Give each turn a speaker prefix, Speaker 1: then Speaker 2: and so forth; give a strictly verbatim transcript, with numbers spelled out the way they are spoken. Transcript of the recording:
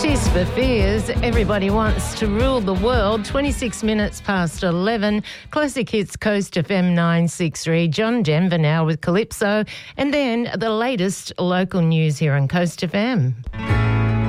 Speaker 1: Tears for Fears, Everybody Wants to Rule the World, twenty-six minutes past eleven. Classic Hits, Coast F M nine sixty-three. John Denver now with Calypso. And then the latest local news here on Coast F M.